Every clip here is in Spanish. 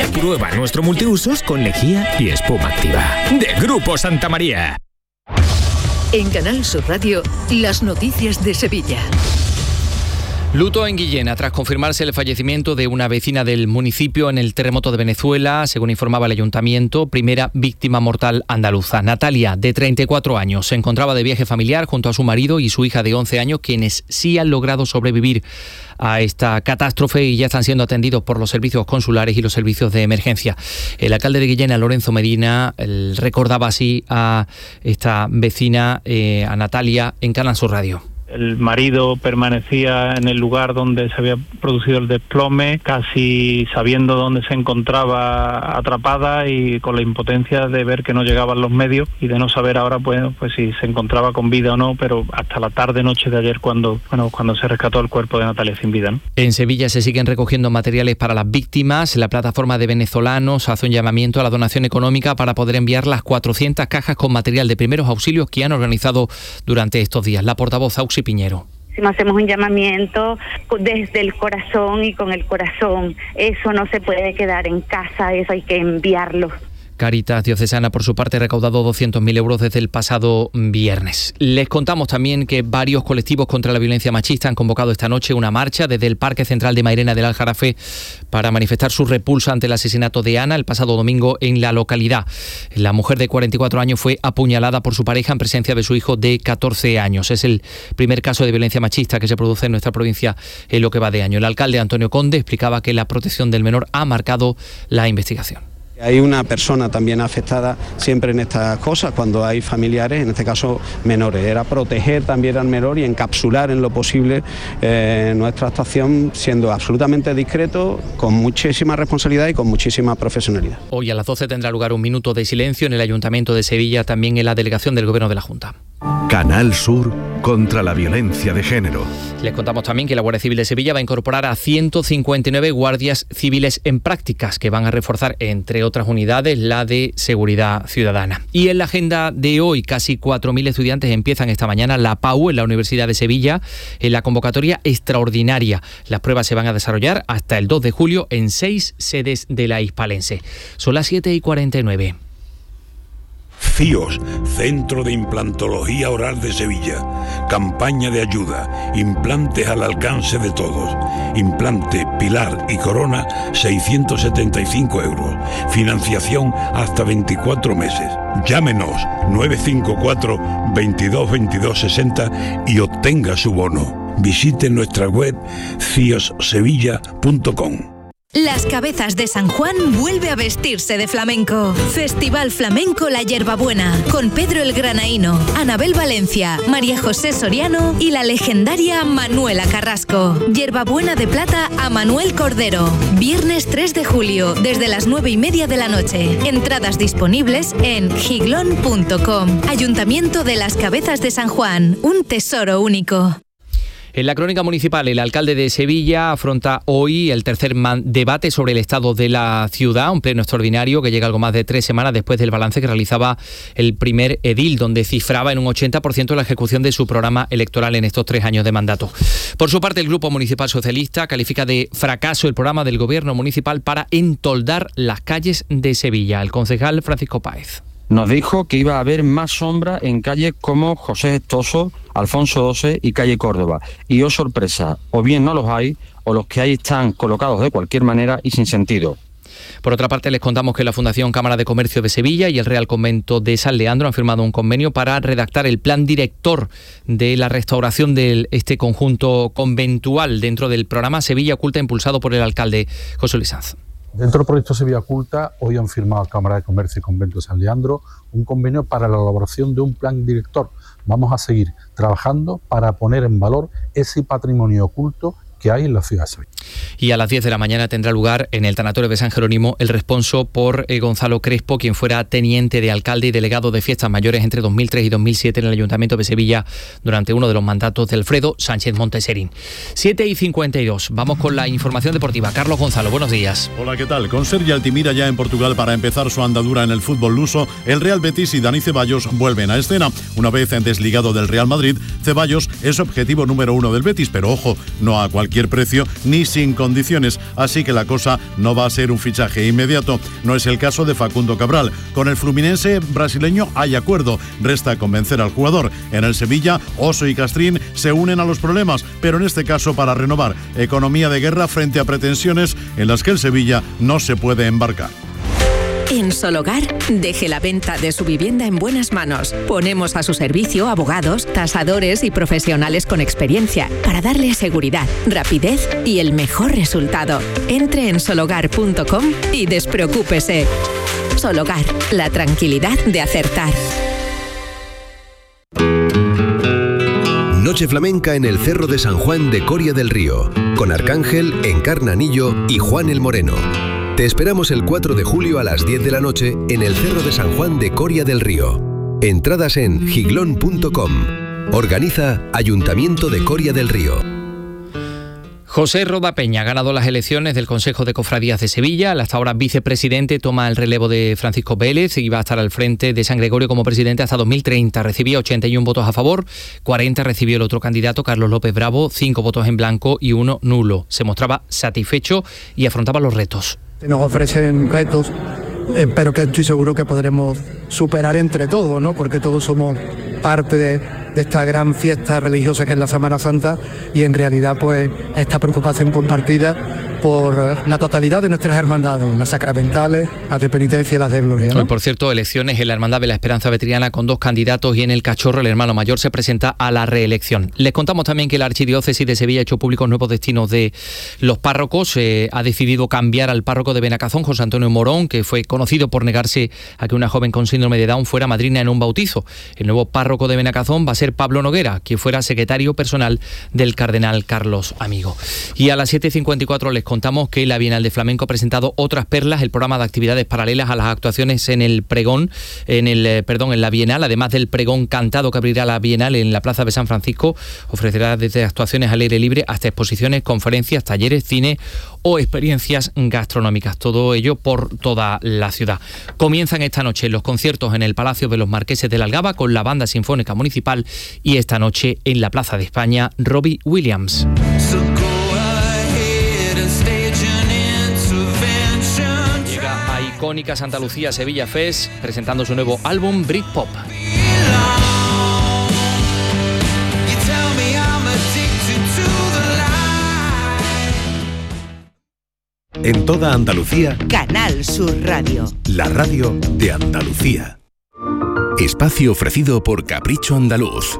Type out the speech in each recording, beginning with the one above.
Prueba nuestro multiusos con lejía y espuma activa. De Grupo Santa María. En Canal Sur Radio, las noticias de Sevilla. Luto en Guillena tras confirmarse el fallecimiento de una vecina del municipio en el terremoto de Venezuela, según informaba el ayuntamiento, primera víctima mortal andaluza. Natalia, de 34 años, se encontraba de viaje familiar junto a su marido y su hija de 11 años, quienes sí han logrado sobrevivir a esta catástrofe y ya están siendo atendidos por los servicios consulares y los servicios de emergencia. El alcalde de Guillena, Lorenzo Medina, recordaba así a esta vecina, a Natalia, en Canal Sur Radio. El marido permanecía en el lugar donde se había producido el desplome, casi sabiendo dónde se encontraba atrapada y con la impotencia de ver que no llegaban los medios y de no saber ahora pues si se encontraba con vida o no, pero hasta la tarde-noche de ayer cuando se rescató el cuerpo de Natalia sin vida, ¿no? En Sevilla se siguen recogiendo materiales para las víctimas. La plataforma de venezolanos hace un llamamiento a la donación económica para poder enviar las 400 cajas con material de primeros auxilios que han organizado durante estos días. La portavoz Auxi Piñero. Hacemos un llamamiento desde el corazón y con el corazón. Eso no se puede quedar en casa, eso hay que enviarlo. Cáritas Diocesana, por su parte, ha recaudado 200.000 euros desde el pasado viernes. Les contamos también que varios colectivos contra la violencia machista han convocado esta noche una marcha desde el Parque Central de Mairena del Aljarafe para manifestar su repulsa ante el asesinato de Ana el pasado domingo en la localidad. La mujer de 44 años fue apuñalada por su pareja en presencia de su hijo de 14 años. Es el primer caso de violencia machista que se produce en nuestra provincia en lo que va de año. El alcalde Antonio Conde explicaba que la protección del menor ha marcado la investigación. Hay una persona también afectada siempre en estas cosas, cuando hay familiares, en este caso menores. Era proteger también al menor y encapsular en lo posible nuestra actuación siendo absolutamente discreto, con muchísima responsabilidad y con muchísima profesionalidad. Hoy a las 12 tendrá lugar un minuto de silencio en el Ayuntamiento de Sevilla, también en la delegación del Gobierno de la Junta. Canal Sur contra la violencia de género. Les contamos también que la Guardia Civil de Sevilla va a incorporar a 159 guardias civiles en prácticas que van a reforzar, entre otras unidades, la de seguridad ciudadana. Y en la agenda de hoy, casi 4.000 estudiantes empiezan esta mañana la PAU en la Universidad de Sevilla en la convocatoria extraordinaria. Las pruebas se van a desarrollar hasta el 2 de julio en 6 sedes de la hispalense. Son las 7:49. CIOS, Centro de Implantología Oral de Sevilla. Campaña de ayuda. Implantes al alcance de todos. Implante, pilar y corona, 675 euros. Financiación hasta 24 meses. Llámenos 954 22 22 60 y obtenga su bono. Visite nuestra web ciossevilla.com. Las Cabezas de San Juan vuelve a vestirse de flamenco. Festival Flamenco La Hierbabuena, con Pedro el Granaíno, Anabel Valencia, María José Soriano y la legendaria Manuela Carrasco. Hierbabuena de plata a Manuel Cordero. Viernes 3 de julio, desde las 9:30 de la noche. Entradas disponibles en giglon.com. Ayuntamiento de Las Cabezas de San Juan, un tesoro único. En la crónica municipal, el alcalde de Sevilla afronta hoy el tercer debate sobre el estado de la ciudad, un pleno extraordinario que llega algo más de 3 semanas después del balance que realizaba el primer edil, donde cifraba en un 80% la ejecución de su programa electoral en estos 3 años de mandato. Por su parte, el Grupo Municipal Socialista califica de fracaso el programa del Gobierno municipal para entoldar las calles de Sevilla. El concejal Francisco Páez nos dijo que iba a haber más sombra en calles como José Gestoso, Alfonso XII y calle Córdoba. Y oh sorpresa, o bien no los hay, o los que hay están colocados de cualquier manera y sin sentido. Por otra parte, les contamos que la Fundación Cámara de Comercio de Sevilla y el Real Convento de San Leandro han firmado un convenio para redactar el plan director de la restauración de este conjunto conventual dentro del programa Sevilla Oculta impulsado por el alcalde José Luis Sanz. Dentro del proyecto Sevilla Oculta, hoy han firmado Cámara de Comercio y Convento de San Leandro un convenio para la elaboración de un plan director. Vamos a seguir trabajando para poner en valor ese patrimonio oculto que hay en la ciudad de Sevilla. Y a las 10 de la mañana tendrá lugar en el Tanatorio de San Jerónimo el responso por Gonzalo Crespo, quien fuera teniente de alcalde y delegado de fiestas mayores entre 2003 y 2007 en el Ayuntamiento de Sevilla durante uno de los mandatos de Alfredo Sánchez Monteserín. 7:52. Vamos con la información deportiva. Carlos Gonzalo, buenos días. Hola, ¿qué tal? Con Sergi Altimira ya en Portugal para empezar su andadura en el fútbol luso, el Real Betis y Dani Ceballos vuelven a escena. Una vez desligado del Real Madrid, Ceballos es objetivo número 1 del Betis, pero ojo, no a cualquier precio ni sin condiciones, así que la cosa no va a ser un fichaje inmediato. No es el caso de Facundo Cabral. Con el fluminense brasileño hay acuerdo, resta convencer al jugador. En el Sevilla, Oso y Castrín se unen a los problemas, pero en este caso para renovar. Economía de guerra frente a pretensiones en las que el Sevilla no se puede embarcar. En Sologar, deje la venta de su vivienda en buenas manos. Ponemos a su servicio abogados, tasadores y profesionales con experiencia para darle seguridad, rapidez y el mejor resultado. Entre en sologar.com y despreocúpese. Sologar, la tranquilidad de acertar. Noche flamenca en el Cerro de San Juan de Coria del Río, con Arcángel, Encarnanillo y Juan el Moreno. Te esperamos el 4 de julio a las 10 de la noche en el Cerro de San Juan de Coria del Río. Entradas en giglón.com. Organiza Ayuntamiento de Coria del Río. José Roda Peña ha ganado las elecciones del Consejo de Cofradías de Sevilla. El hasta ahora vicepresidente toma el relevo de Francisco Vélez y va a estar al frente de San Gregorio como presidente hasta 2030. Recibía 81 votos a favor, 40 recibió el otro candidato, Carlos López Bravo, 5 votos en blanco y 1 nulo. Se mostraba satisfecho y afrontaba los retos. Nos ofrecen retos, pero que estoy seguro que podremos superar entre todos, ¿no? Porque todos somos parte de esta gran fiesta religiosa que es la Semana Santa y en realidad pues esta preocupación compartida por la totalidad de nuestras hermandades, las sacramentales, las de penitencia y las de gloria, ¿no? Hoy, por cierto, elecciones en la Hermandad de la Esperanza Veteriana con 2 candidatos y en el Cachorro el hermano mayor se presenta a la reelección. Les contamos también que la Archidiócesis de Sevilla ha hecho públicos nuevos destinos de los párrocos. Ha decidido cambiar al párroco de Benacazón, José Antonio Morón, que fue conocido por negarse a que una joven con síndrome de Down fuera madrina en un bautizo. El nuevo párroco de Benacazón va a ser Pablo Noguera, que fuera secretario personal del cardenal Carlos Amigo. Y a las 7:54 les contamos que la Bienal de Flamenco ha presentado otras perlas, el programa de actividades paralelas a las actuaciones en el pregón, en la Bienal, además del pregón cantado que abrirá la Bienal en la Plaza de San Francisco, ofrecerá desde actuaciones al aire libre hasta exposiciones, conferencias, talleres, cine o experiencias gastronómicas, todo ello por toda la ciudad. Comienzan esta noche los conciertos en el Palacio de los Marqueses de la Algaba con la Banda Sinfónica Municipal y esta noche en la Plaza de España, Robbie Williams. Llega a icónica Santa Lucía Sevilla Fest presentando su nuevo álbum Britpop. En toda Andalucía, Canal Sur Radio. La radio de Andalucía. Espacio ofrecido por Capricho Andaluz.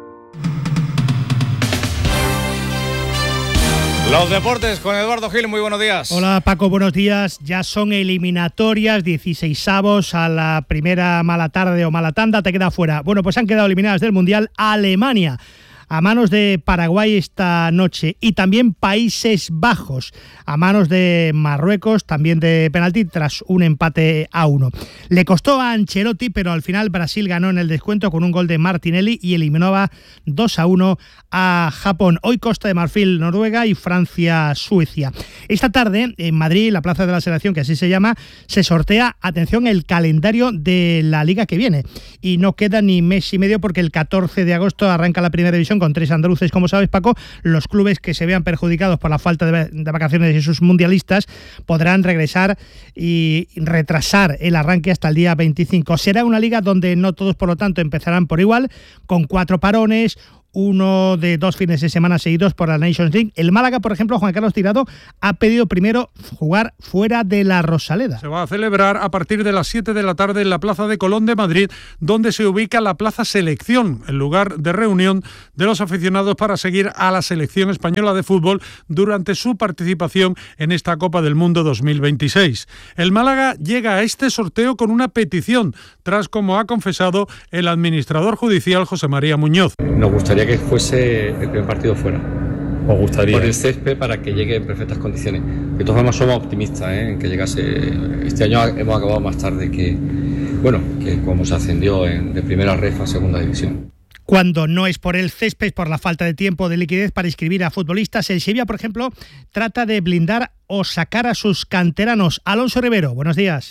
Los deportes con Eduardo Gil, muy buenos días. Hola Paco, buenos días. Ya son eliminatorias, 16avos a la primera mala tarde o mala tanda, te queda fuera. Bueno, pues han quedado eliminadas del Mundial Alemania a manos de Paraguay esta noche y también Países Bajos a manos de Marruecos, también de penalti tras un empate a 1. Le costó a Ancelotti, pero al final Brasil ganó en el descuento con un gol de Martinelli y eliminaba 2-1 a Japón. Hoy Costa de Marfil, Noruega y Francia, Suecia. Esta tarde en Madrid, la Plaza de la Selección, que así se llama, se sortea, atención, el calendario de la liga que viene. Y no queda ni mes y medio porque el 14 de agosto arranca la primera división con 3 andaluces, como sabes, Paco. Los clubes que se vean perjudicados por la falta de vacaciones de sus mundialistas podrán regresar y retrasar el arranque hasta el día 25. Será una liga donde no todos, por lo tanto, empezarán por igual, con 4 parones, uno de 2 fines de semana seguidos por la Nations League. El Málaga, por ejemplo, Juan Carlos Tirado, ha pedido primero jugar fuera de la Rosaleda. Se va a celebrar a partir de las 7 de la tarde en la Plaza de Colón de Madrid, donde se ubica la Plaza Selección, el lugar de reunión de los aficionados para seguir a la selección española de fútbol durante su participación en esta Copa del Mundo 2026. El Málaga llega a este sorteo con una petición, tras, como ha confesado el administrador judicial José María Muñoz. Nos gustaría que fuese el primer partido fuera. ¿Os gustaría? Por el césped, para que llegue en perfectas condiciones. De todas formas somos optimistas en que llegase. Este año hemos acabado más tarde que como se ascendió de primera ref a segunda división. Cuando no es por el césped, por la falta de tiempo, de liquidez para inscribir a futbolistas, el Sevilla, por ejemplo, trata de blindar o sacar a sus canteranos. Alonso Rivero, buenos días.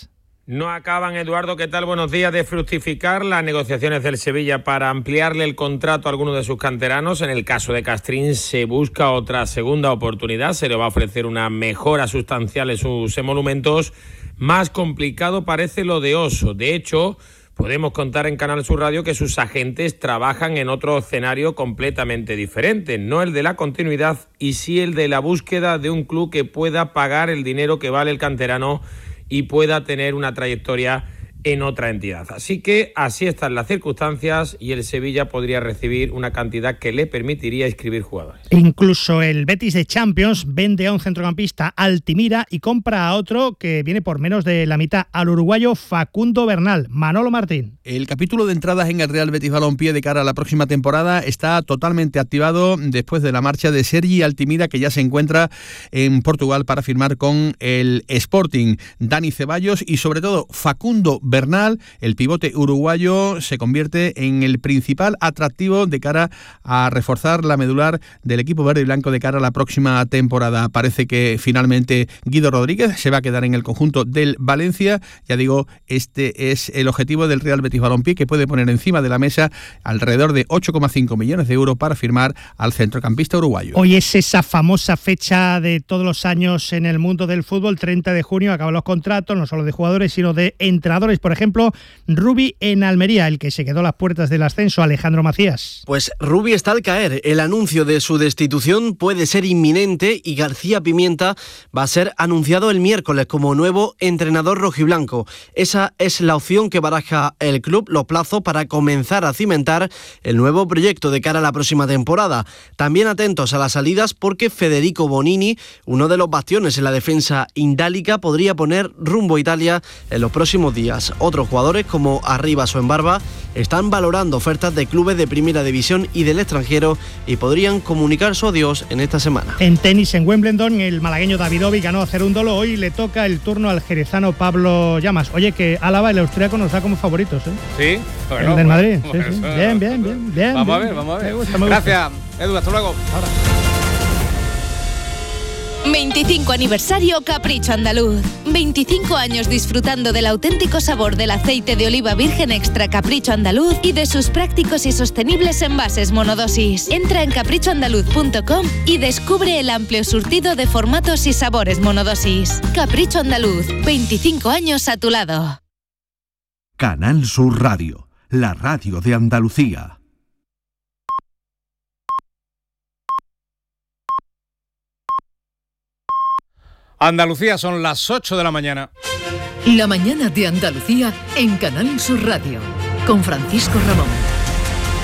No acaban, Eduardo, ¿qué tal? Buenos días, de fructificar las negociaciones del Sevilla para ampliarle el contrato a alguno de sus canteranos. En el caso de Castrín se busca otra segunda oportunidad, se le va a ofrecer una mejora sustancial en sus emolumentos. Más complicado parece lo de Oso. De hecho, podemos contar en Canal Sur Radio que sus agentes trabajan en otro escenario completamente diferente, no el de la continuidad y sí el de la búsqueda de un club que pueda pagar el dinero que vale el canterano y pueda tener una trayectoria en otra entidad. Así que así están las circunstancias y el Sevilla podría recibir una cantidad que le permitiría inscribir jugadores. Incluso el Betis de Champions vende a un centrocampista Altimira y compra a otro que viene por menos de la mitad, al uruguayo Facundo Bernal. Manolo Martín. El capítulo de entradas en el Real Betis Balompié de cara a la próxima temporada está totalmente activado después de la marcha de Sergi Altimira, que ya se encuentra en Portugal para firmar con el Sporting. Dani Ceballos y sobre todo Facundo Bernal, el pivote uruguayo, se convierte en el principal atractivo de cara a reforzar la medular del equipo verde y blanco de cara a la próxima temporada. Parece que finalmente Guido Rodríguez se va a quedar en el conjunto del Valencia. Ya digo, este es el objetivo del Real Betis Balompié, que puede poner encima de la mesa alrededor de 8,5 millones de euros para firmar al centrocampista uruguayo. Hoy es esa famosa fecha de todos los años en el mundo del fútbol, 30 de junio, acaban los contratos, no solo de jugadores, sino de entrenadores. Por ejemplo, Rubi en Almería, el que se quedó a las puertas del ascenso, Alejandro Macías. Pues Rubi está al caer. El anuncio de su destitución puede ser inminente y García Pimienta va a ser anunciado el miércoles como nuevo entrenador rojiblanco. Esa es la opción que baraja el club, los plazos para comenzar a cimentar el nuevo proyecto de cara a la próxima temporada. También atentos a las salidas porque Federico Bonini, uno de los bastiones en la defensa indálica, podría poner rumbo a Italia en los próximos días. Otros jugadores como Arribas o Embarba están valorando ofertas de clubes de primera división y del extranjero y podrían comunicar su adiós en esta semana. En tenis en Wimbledon, el malagueño Davidovic ganó a Cerúndolo. Hoy le toca el turno al jerezano Pablo Llamas. Oye, que Álava, el austriaco, nos da como favoritos, ¿eh? Sí, bueno, el del Madrid. Sí, bueno, sí. Bien. Vamos a ver. Me gusta. Gracias, Edu, hasta luego. Ahora. 25 aniversario Capricho Andaluz. 25 años disfrutando del auténtico sabor del aceite de oliva virgen extra Capricho Andaluz y de sus prácticos y sostenibles envases monodosis. Entra en caprichoandaluz.com y descubre el amplio surtido de formatos y sabores monodosis. Capricho Andaluz, 25 años a tu lado. Canal Sur Radio, la radio de Andalucía. Andalucía, son las 8 de la mañana. La mañana de Andalucía en Canal Sur Radio, con Francisco Ramón.